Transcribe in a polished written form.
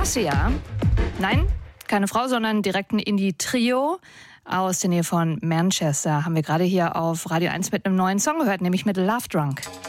Marcia. Nein, keine Frau, sondern direkt ein Indie-Trio aus der Nähe von Manchester. Haben wir gerade hier auf Radio 1 mit einem neuen Song gehört, nämlich mit Love Drunk.